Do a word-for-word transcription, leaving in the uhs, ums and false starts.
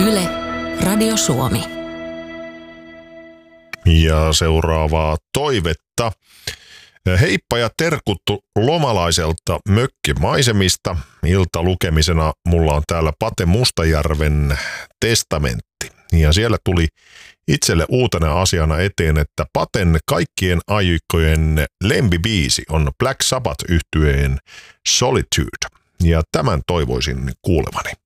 Yle, Radio Suomi. Ja seuraavaa toivetta. Heippa ja terkuttu lomalaiselta mökkimaisemista. Ilta lukemisena mulla on täällä Pate Mustajärven testamentti. Ja siellä tuli itselle uutena asiana eteen, että Paten kaikkien aikojen lempibiisi on Black Sabbath -yhtyeen Solitude. Ja tämän toivoisin kuulevani.